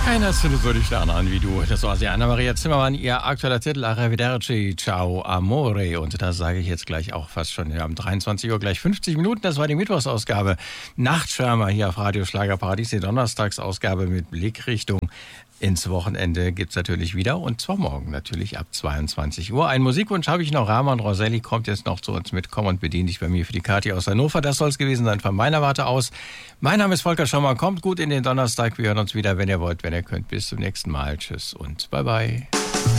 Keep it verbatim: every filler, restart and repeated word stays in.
Keiner zündet so die Sterne an wie du. Das war sie, Anna-Maria Zimmermann, ihr aktueller Titel Arrivederci, Ciao Amore. Und das sage ich jetzt gleich auch fast schon. Wir haben dreiundzwanzig Uhr gleich fünfzig Minuten. Das war die Mittwochsausgabe. Nachtschwärmer hier auf Radio Schlagerparadies. Die Donnerstagsausgabe mit Blickrichtung ins Wochenende gibt's natürlich wieder. Und zwar morgen natürlich ab zweiundzwanzig Uhr. Einen Musikwunsch habe ich noch. Rahman Roselli kommt jetzt noch zu uns mit Komm und bedien dich bei mir für die Kathi aus Hannover. Das soll es gewesen sein von meiner Warte aus. Mein Name ist Volker Schommer. Kommt gut in den Donnerstag. Wir hören uns wieder, wenn ihr wollt, wenn ihr könnt. Bis zum nächsten Mal. Tschüss und bye bye.